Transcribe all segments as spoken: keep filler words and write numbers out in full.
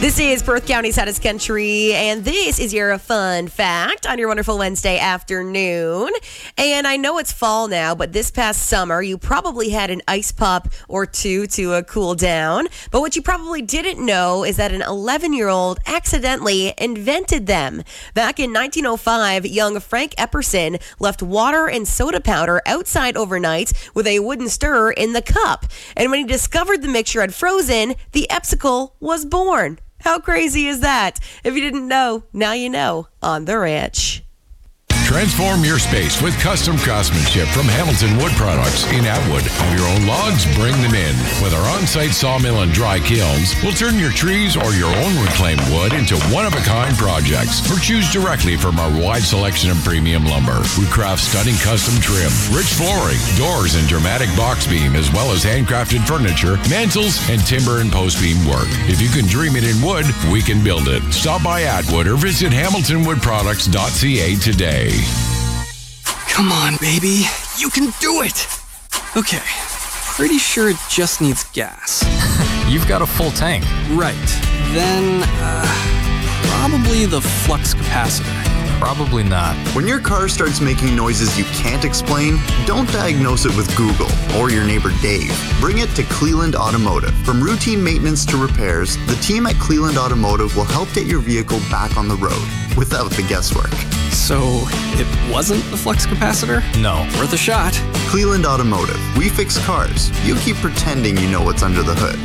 This is Perth County's Hottest Country, and this is your fun fact on your wonderful Wednesday afternoon. And I know it's fall now, but this past summer, you probably had an ice pop or two to uh, cool down. But what you probably didn't know is that an eleven-year-old accidentally invented them. Back in nineteen oh five, young Frank Epperson left water and soda powder outside overnight with a wooden stirrer in the cup. And when he discovered the mixture had frozen, the Epsicle was born. How crazy is that? If you didn't know, now you know on The Ranch. Transform your space with custom craftsmanship from Hamilton Wood Products in Atwood. Have your own logs? Bring them in. With our on-site sawmill and dry kilns, we'll turn your trees or your own reclaimed wood into one-of-a-kind projects, or choose directly from our wide selection of premium lumber. We craft stunning custom trim, rich flooring, doors, and dramatic box beam, as well as handcrafted furniture, mantels, and timber and post beam work. If you can dream it in wood, we can build it. Stop by Atwood or visit hamilton wood products dot c a today. Come on, baby. You can do it. Okay. Pretty sure it just needs gas. You've got a full tank. Right. Then, uh, probably the flux capacitor. Probably not. When your car starts making noises you can't explain, don't diagnose it with Google or your neighbor Dave. Bring it to Cleland Automotive. From routine maintenance to repairs, the team at Cleland Automotive will help get your vehicle back on the road without the guesswork. So, it wasn't the flux capacitor? No. Worth a shot. Cleland Automotive. We fix cars. You keep pretending you know what's under the hood.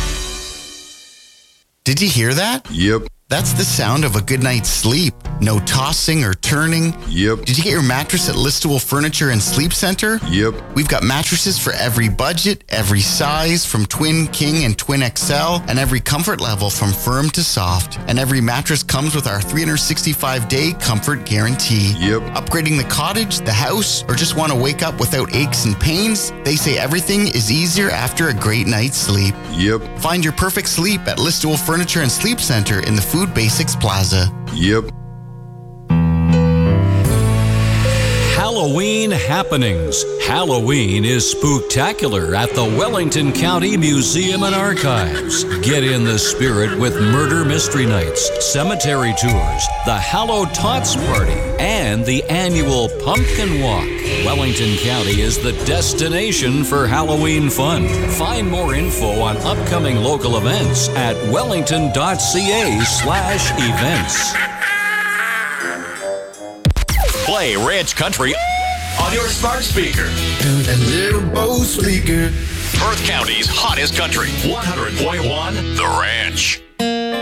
Did you hear that? Yep. That's the sound of a good night's sleep. No tossing or turning. Yep. Did you get your mattress at Listowel Furniture and Sleep Center? Yep. We've got mattresses for every budget, every size, from twin, king, and twin X L, and every comfort level from firm to soft. And every mattress comes with our three hundred sixty-five day comfort guarantee. Yep. Upgrading the cottage, the house, or just want to wake up without aches and pains? They say everything is easier after a great night's sleep. Yep. Find your perfect sleep at Listowel Furniture and Sleep Center in the Food Basics Plaza. Yep. Halloween happenings. Halloween is spooktacular at the Wellington County Museum and Archives. Get in the spirit with murder mystery nights, cemetery tours, the Hallow Tots Party, and the annual Pumpkin Walk. Wellington County is the destination for Halloween fun. Find more info on upcoming local events at wellington dot c a slash events. Play Ranch Country on your smart speaker. Do that little Bose speaker. Perth County's hottest country. one hundred point one The Ranch.